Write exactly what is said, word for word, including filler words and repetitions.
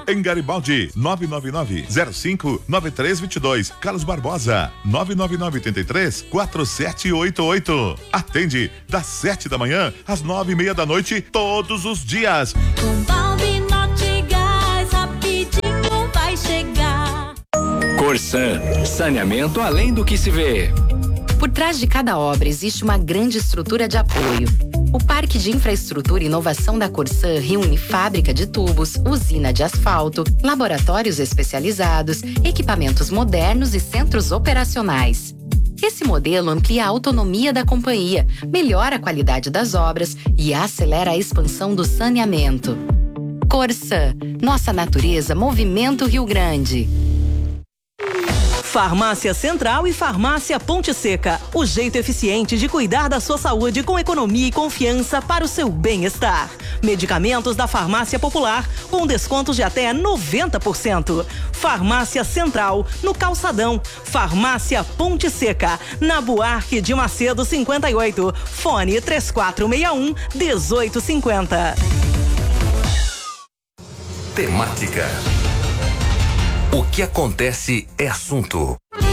em Garibaldi, nove nove nove, zero cinco, nove três dois dois. Carlos Barbosa, nove nove nove, oito três, quatro sete oito oito. Atende das sete da manhã às nove e meia da noite, todos os dias. Com Balbi Nortegás, rapidinho vai chegar. Corsan, saneamento além do que se vê. Por trás de cada obra existe uma grande estrutura de apoio. O Parque de Infraestrutura e Inovação da Corsan reúne fábrica de tubos, usina de asfalto, laboratórios especializados, equipamentos modernos e centros operacionais. Esse modelo amplia a autonomia da companhia, melhora a qualidade das obras e acelera a expansão do saneamento. Corsan, nossa natureza, movimento Rio Grande. Farmácia Central e Farmácia Ponte Seca. O jeito eficiente de cuidar da sua saúde com economia e confiança para o seu bem-estar. Medicamentos da Farmácia Popular com descontos de até noventa por cento. Farmácia Central, no Calçadão. Farmácia Ponte Seca, na Buarque de Macedo cinquenta e oito. Fone três quatro seis um, um oito cinco zero. Temática. O que acontece é assunto.